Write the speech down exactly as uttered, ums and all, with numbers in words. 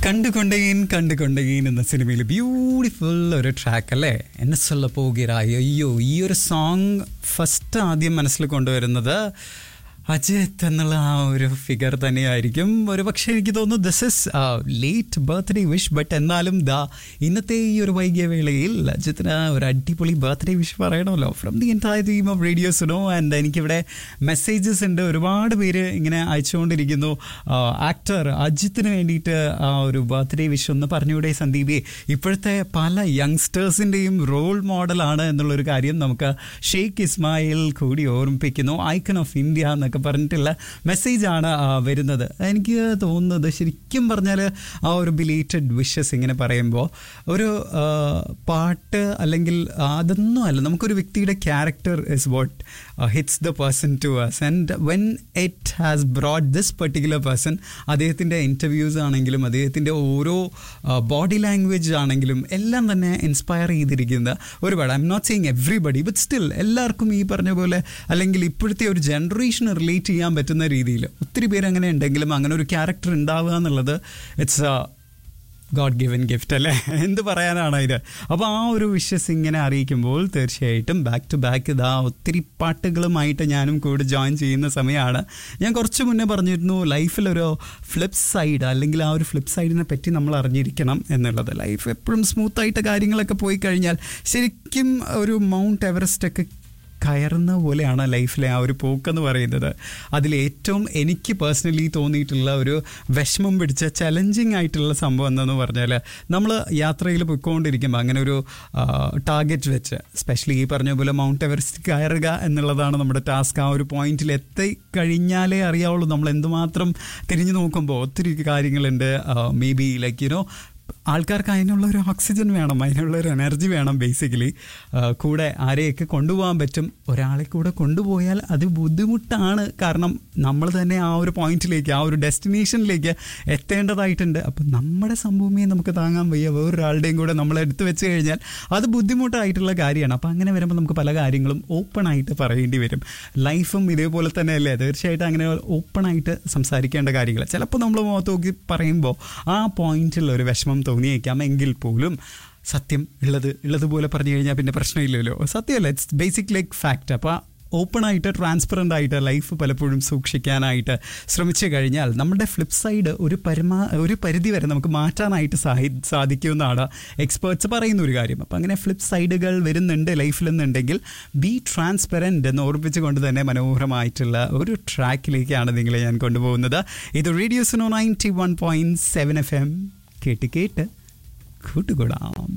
കണ്ടുകൊണ്ടേൻ കണ്ടുകൊണ്ടേൻ എന്ന സിനിമയിൽ ബ്യൂട്ടിഫുൾ ഒരു ട്രാക്ക് അല്ലേ, എന്നെ ചൊല്ല പോകുകയായി. അയ്യോ, ഈ ഒരു സോങ് ഫസ്റ്റ് ആദ്യം മനസ്സിൽ കൊണ്ടുവരുന്നത് അജിത്ത് എന്നുള്ള ആ ഒരു ഫിഗർ തന്നെയായിരിക്കും. ഒരു പക്ഷേ എനിക്ക് തോന്നുന്നു this is late birthday wish. But എന്നാലും ദാ ഇന്നത്തെ ഈ ഒരു വൈകിയ വേളയിൽ അജിത്തിന് ഒരു അടിപൊളി ബർത്ത്ഡേ വിഷ് പറയണമല്ലോ from the entire team of radio Suno. And എനിക്കിവിടെ മെസ്സേജസ് ഉണ്ട്, ഒരുപാട് പേര് ഇങ്ങനെ അയച്ചുകൊണ്ടിരിക്കുന്നു. ആക്ടർ അജിത്തിന് വേണ്ടിയിട്ട് ആ ഒരു ബർത്ത്ഡേ വിഷ് ഒന്ന് പറഞ്ഞുകൂടെ സന്ദീപേ? ഇപ്പോഴത്തെ പല യങ്സ്റ്റേഴ്സിൻ്റെയും റോൾ മോഡലാണ് എന്നുള്ളൊരു കാര്യം നമുക്ക് ഷെയ്ഖ് ഇസ്മായിൽ കൂടി ഓർമ്മിപ്പിക്കുന്നു. ഐക്കൺ ഓഫ് ഇന്ത്യ എന്നൊക്കെ പറഞ്ഞിട്ടുള്ള മെസ്സേജാണ് വരുന്നത്. എനിക്ക് തോന്നുന്നത് ശരിക്കും പറഞ്ഞാൽ ആ ഒരു ബിലേറ്റഡ് വിഷസ് ഇങ്ങനെ പറയുമ്പോൾ ഒരു പാട്ട് അല്ലെങ്കിൽ അതൊന്നും അല്ല, നമുക്കൊരു വ്യക്തിയുടെ character is what hits the person to us. And when it has brought this particular person, അദ്ദേഹത്തിൻ്റെ ഇൻ്റർവ്യൂസ് ആണെങ്കിലും അദ്ദേഹത്തിൻ്റെ ഓരോ ബോഡി ലാംഗ്വേജ് ആണെങ്കിലും എല്ലാം തന്നെ ഇൻസ്പയർ ചെയ്തിരിക്കുന്ന ഒരുപാട്, I am not saying everybody but still എല്ലാവർക്കും ഈ പറഞ്ഞ പോലെ അല്ലെങ്കിൽ ഇപ്പോഴത്തെ ഒരു ജനറേഷൻ റിലേറ്റ് ചെയ്യാൻ പറ്റുന്ന രീതിയിൽ ഒത്തിരി പേര് അങ്ങനെ ഉണ്ടെങ്കിലും അങ്ങനെ ഒരു ക്യാരക്ടർ ഉണ്ടാവുക എന്നുള്ളത് it's A God given gift അല്ലേ, എന്ത് പറയാനാണ് ഇത്. അപ്പോൾ ആ ഒരു വിഷസ് ഇങ്ങനെ അറിയിക്കുമ്പോൾ തീർച്ചയായിട്ടും ബാക്ക് ടു ബാക്ക് ഇതാ ഒത്തിരി പാട്ടുകളുമായിട്ട് ഞാനും കൂടെ ജോയിൻ ചെയ്യുന്ന സമയമാണ്. ഞാൻ കുറച്ച് മുന്നേ പറഞ്ഞിരുന്നു ലൈഫിലൊരു ഫ്ലിപ്പ് സൈഡ് അല്ലെങ്കിൽ ആ ഒരു ഫ്ലിപ്പ് സൈഡിനെ പറ്റി നമ്മൾ അറിഞ്ഞിരിക്കണം എന്നുള്ളത്. ലൈഫ് എപ്പോഴും സ്മൂത്തായിട്ട് കാര്യങ്ങളൊക്കെ പോയി കഴിഞ്ഞാൽ ശരിക്കും ഒരു മൗണ്ട് എവറസ്റ്റ് ഒക്കെ കയറുന്ന പോലെയാണ് ലൈഫിലെ ആ ഒരു പോക്കെന്ന് പറയുന്നത്. അതിലേറ്റവും എനിക്ക് പേഴ്സണലി തോന്നിയിട്ടുള്ള ഒരു വിഷമം പിടിച്ച ചലഞ്ചിങ് ആയിട്ടുള്ള സംഭവം എന്തെന്ന് പറഞ്ഞാൽ, നമ്മൾ യാത്രയിൽ പോയിക്കൊണ്ടിരിക്കുമ്പോൾ അങ്ങനെ ഒരു ടാർഗറ്റ് വെച്ച്, സ്പെഷ്യലി ഈ പറഞ്ഞ പോലെ മൗണ്ട് എവറസ്റ്റ് കയറുക എന്നുള്ളതാണ് നമ്മുടെ ടാസ്ക്. ആ ഒരു പോയിന്റിൽ എത്തി കഴിഞ്ഞാലേ അറിയാവുള്ളൂ നമ്മൾ എന്തുമാത്രം തിരിഞ്ഞു നോക്കുമ്പോൾ ഒത്തിരി കാര്യങ്ങളുണ്ട്. മേ ബി ലൈക്ക് യുനോ ആൾക്കാർക്ക് അതിനുള്ള ഒരു ഓക്സിജൻ വേണം, അതിനുള്ള ഒരു എനർജി വേണം. ബേസിക്കലി കൂടെ ആരെയൊക്കെ കൊണ്ടുപോകാൻ പറ്റും, ഒരാളെ കൂടെ കൊണ്ടുപോയാൽ അത് ബുദ്ധിമുട്ടാണ്. കാരണം നമ്മൾ തന്നെ ആ ഒരു പോയിന്റിലേക്ക് ആ ഒരു ഡെസ്റ്റിനേഷനിലേക്ക് എത്തേണ്ടതായിട്ടുണ്ട്. അപ്പം നമ്മുടെ സംഭവമേ നമുക്ക് താങ്ങാൻ വയ്യ, വേറൊരാളുടെയും കൂടെ നമ്മൾ എടുത്തു വെച്ച് കഴിഞ്ഞാൽ അത് ബുദ്ധിമുട്ടായിട്ടുള്ള കാര്യമാണ്. അപ്പം അങ്ങനെ വരുമ്പോൾ നമുക്ക് പല കാര്യങ്ങളും ഓപ്പണായിട്ട് പറയേണ്ടി വരും. ലൈഫും ഇതേപോലെ തന്നെ അല്ലേ, തീർച്ചയായിട്ടും അങ്ങനെ ഓപ്പണായിട്ട് സംസാരിക്കേണ്ട കാര്യങ്ങൾ. ചിലപ്പോൾ നമ്മൾ മുഖത്ത് നോക്കി പറയുമ്പോൾ ആ പോയിന്റിൽ ഒരു വിഷമം തോന്നിയേക്കാം, എങ്കിൽ പോലും സത്യം ഉള്ളത് ഉള്ളതുപോലെ പറഞ്ഞു കഴിഞ്ഞാൽ പിന്നെ പ്രശ്നമില്ലല്ലോ. സത്യമല്ല, ഇറ്റ്സ് ബേസിക് ലൈക്ക് ഫാക്റ്റ്. അപ്പോൾ ഓപ്പണായിട്ട് ട്രാൻസ്പെറൻ്റ് ആയിട്ട് ലൈഫ് പലപ്പോഴും സൂക്ഷിക്കാനായിട്ട് ശ്രമിച്ചു കഴിഞ്ഞാൽ നമ്മുടെ ഫ്ലിപ്പ് സൈഡ് ഒരു പരമാ ഒരു പരിധി വരെ നമുക്ക് മാറ്റാനായിട്ട് സാഹി സാധിക്കുമെന്നാണ് എക്സ്പേർട്സ് പറയുന്ന ഒരു കാര്യം. അപ്പോൾ അങ്ങനെ ഫ്ലിപ്പ് സൈഡുകൾ വരുന്നുണ്ട് ലൈഫിലെന്നുണ്ടെങ്കിൽ ബി ട്രാൻസ്പെറൻറ്റ് എന്ന് ഓർമ്മിച്ചുകൊണ്ട് തന്നെ മനോഹരമായിട്ടുള്ള ഒരു ട്രാക്കിലേക്കാണ് നിങ്ങളെ ഞാൻ കൊണ്ടുപോകുന്നത്. ഇത് radio Suno ninety one point seven F M. കേട്ട് കേട്ട് കൂട്ടുകൂടാം.